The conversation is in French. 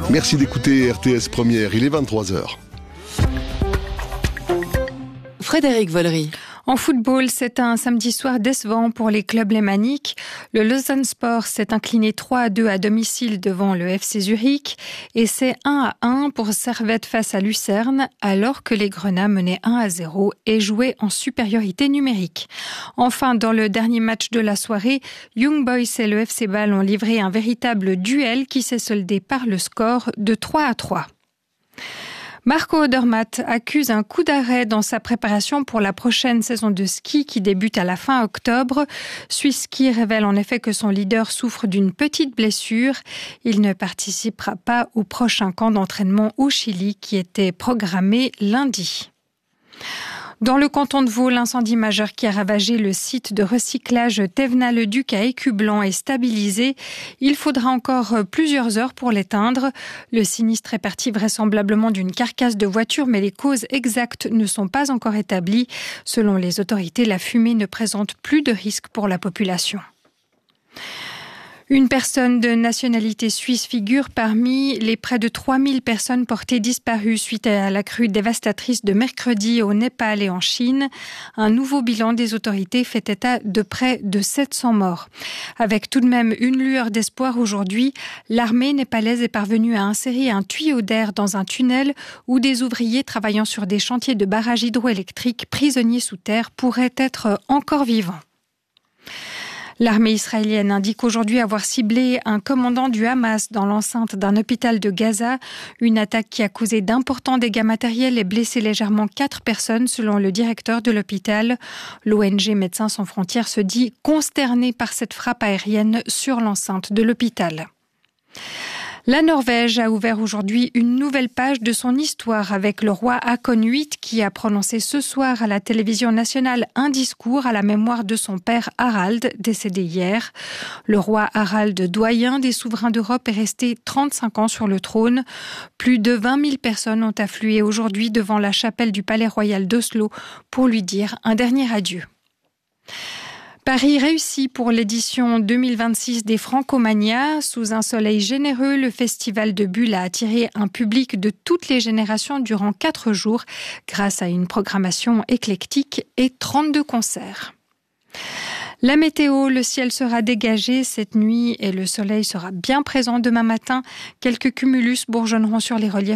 Merci d'écouter RTS Première, il est 23h. Frédéric Vollery. En football, c'est un samedi soir décevant pour les clubs lémaniques. Le Lausanne-Sport s'est incliné 3-2 à domicile devant le FC Zurich et c'est 1-1 pour Servette face à Lucerne alors que les Grenats menaient 1-0 et jouaient en supériorité numérique. Enfin, dans le dernier match de la soirée, Young Boys et le FC Bâle ont livré un véritable duel qui s'est soldé par le score de 3-3. Marco Odermatt accuse un coup d'arrêt dans sa préparation pour la prochaine saison de ski qui débute à la fin octobre. Swiss Ski révèle en effet que son leader souffre d'une petite blessure. Il ne participera pas au prochain camp d'entraînement au Chili qui était programmé lundi. Dans le canton de Vaud, l'incendie majeur qui a ravagé le site de recyclage Thévenat-le-Duc à Écublanc est stabilisé. Il faudra encore plusieurs heures pour l'éteindre. Le sinistre est parti vraisemblablement d'une carcasse de voiture, mais les causes exactes ne sont pas encore établies. Selon les autorités, la fumée ne présente plus de risque pour la population. Une personne de nationalité suisse figure parmi les près de 3000 personnes portées disparues suite à la crue dévastatrice de mercredi au Népal et en Chine. Un nouveau bilan des autorités fait état de près de 700 morts. Avec tout de même une lueur d'espoir aujourd'hui, l'armée népalaise est parvenue à insérer un tuyau d'air dans un tunnel où des ouvriers travaillant sur des chantiers de barrages hydroélectriques prisonniers sous terre pourraient être encore vivants. L'armée israélienne indique aujourd'hui avoir ciblé un commandant du Hamas dans l'enceinte d'un hôpital de Gaza. Une attaque qui a causé d'importants dégâts matériels et blessé légèrement 4 personnes selon le directeur de l'hôpital. L'ONG Médecins sans frontières se dit consternée par cette frappe aérienne sur l'enceinte de l'hôpital. La Norvège a ouvert aujourd'hui une nouvelle page de son histoire avec le roi Haakon VIII qui a prononcé ce soir à la télévision nationale un discours à la mémoire de son père Harald, décédé hier. Le roi Harald, doyen des souverains d'Europe, est resté 35 ans sur le trône. Plus de 20 000 personnes ont afflué aujourd'hui devant la chapelle du Palais Royal d'Oslo pour lui dire un dernier adieu. Paris réussi pour l'édition 2026 des Francomania. Sous un soleil généreux, le festival de Bulle a attiré un public de toutes les générations durant 4 jours grâce à une programmation éclectique et 32 concerts. La météo, le ciel sera dégagé cette nuit et le soleil sera bien présent demain matin. Quelques cumulus bourgeonneront sur les reliefs